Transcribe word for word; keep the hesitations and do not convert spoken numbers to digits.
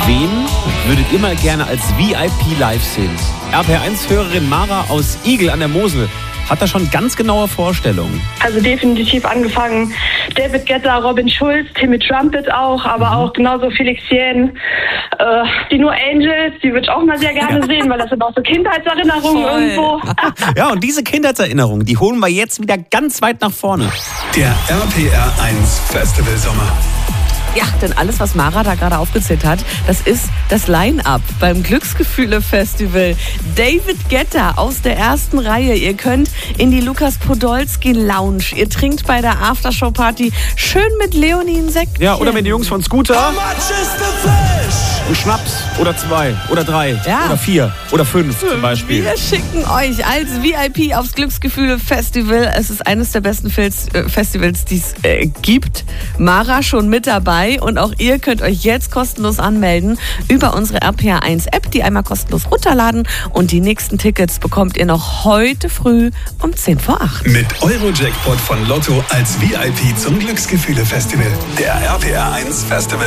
Wen würdet ihr mal gerne als V I P live sehen? R P R eins-Hörerin Mara aus Igl an der Mosel hat da schon ganz genaue Vorstellungen. Also definitiv angefangen David Guetta, Robin Schulz, Timmy Trumpet auch, aber mhm. auch genauso Felix Jähn. Äh, die No Angels, die würde ich auch mal sehr gerne sehen, weil das sind auch so Kindheitserinnerungen Voll. irgendwo. Ja, und diese Kindheitserinnerungen, die holen wir jetzt wieder ganz weit nach vorne. Der R P R eins Festival Sommer. Ja, denn alles, was Mara da gerade aufgezählt hat, das ist das Line-Up beim Glücksgefühle-Festival. David Guetta aus der ersten Reihe. Ihr könnt in die Lukas Podolski Lounge. Ihr trinkt bei der Aftershow-Party schön mit Leonie ein Säckchen. Ja, oder mit den Jungs von Scooter. Ein Schnaps oder zwei oder drei Ja. oder vier oder fünf zum Beispiel. Wir schicken euch als V I P aufs Glücksgefühle-Festival. Es ist eines der besten Fils- äh, Festivals, die es äh, gibt. Mara schon mit dabei und auch ihr könnt euch jetzt kostenlos anmelden über unsere R P R eins App, die einmal kostenlos runterladen, und die nächsten Tickets bekommt ihr noch heute früh um zehn vor acht. Mit Euro-Jackpot von Lotto als V I P zum Glücksgefühle Festival. Der R P R eins Festival